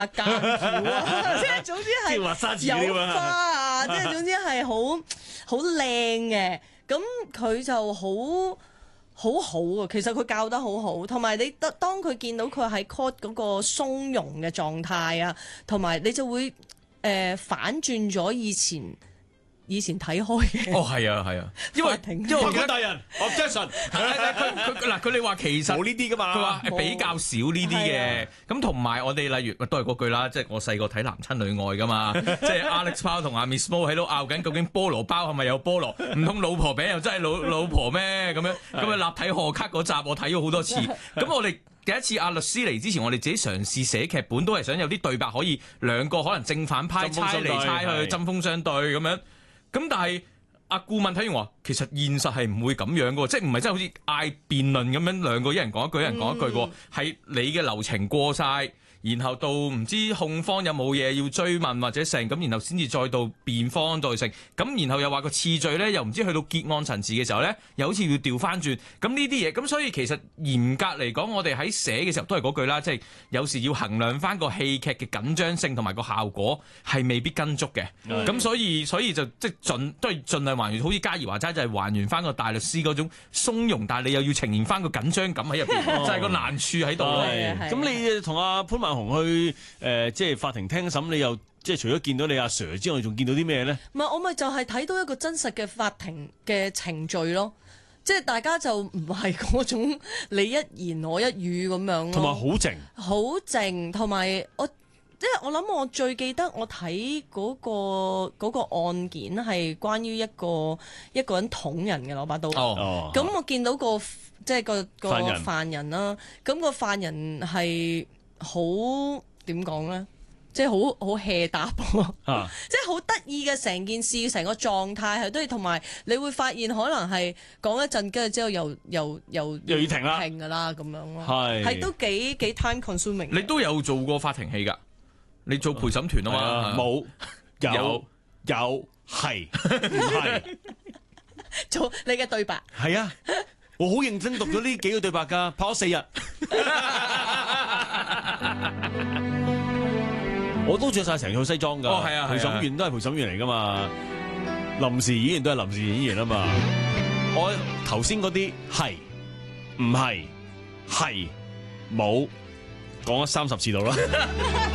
間條啊，即係總之係有花啊，即係總之係好靚嘅。咁佢就好好啊，其實佢教得好好，同埋你當佢見到佢喺 court 嗰個鬆容嘅狀態啊，同埋你就會反轉咗以前睇開嘅。 哦，係啊，係啊，因為法官大人 objection， 佢哋話其實冇呢啲噶嘛， 佢話比較少呢啲嘅。咁同埋我哋例如都係嗰句啦，即係我細個睇男親女愛噶嘛，即係 Alex 包同阿 Miss Mo 喺度拗緊，究竟菠蘿包係咪有菠蘿？唔通老婆餅又真係老婆咩？咁樣咁啊！立體賀卡嗰集我睇咗好多次。咁我哋第一次阿律師嚟之前，我哋自己嘗試寫劇本，都係想有啲對白可以兩個可能正反派猜嚟猜去，針鋒相對咁樣。咁但係阿顧問睇完話，其實現實係唔會咁樣嘅，即係唔係真係好似嗌辯論咁樣，兩個一人講一句，一人講一句嘅，係你嘅流程過晒，然後到唔知控方有冇嘢要追問或者成，咁然後先至再到辯方再成，咁然後又話個次序咧，又唔知去到結案陳詞嘅時候咧，又好似要調翻轉，咁呢啲嘢，咁所以其實嚴格嚟講，我哋喺寫嘅時候都係嗰句啦，即係有時要衡量翻個戲劇嘅緊張性同埋個效果係未必跟足嘅，咁所以就即係都係盡量還原，好似嘉怡話齋就係還原翻個大律師嗰種鬆容，但係你又要呈現翻個緊張感喺入邊，就係個難處喺度咯。 咁你同阿潘萬雄去即係法庭聽審，你又即係除咗見到你阿 Sir 之外，仲見到啲咩咧？ 唔係，我咪就係睇到一個真實嘅法庭嘅程序咯，即係大家就唔係嗰種你一言我一語咁樣咯， 同埋好靜，同埋即係我諗我最記得我睇嗰個案件係關於一個人捅人嘅攞把刀，咁我見到即係個犯人啦，咁個犯人係好點講咧？即係好 hea 答喎，即係好得意嘅成件事，成個狀態係都係，同埋你會發現可能係講一陣，跟住之後又要停㗎啦咁樣咯，係都幾 time consuming。 你都有做過法庭戲㗎？你做陪審團啊嘛？ 冇，有係唔係？ 做你嘅對白係啊！我好認真讀咗呢幾個對白㗎，拍咗4日。我都着晒成套西裝㗎。 哦，係啊， 陪審員都係陪審員嚟㗎嘛，臨時演員都係臨時演員啊嘛。我頭先嗰啲係唔係冇講咗30次度啦。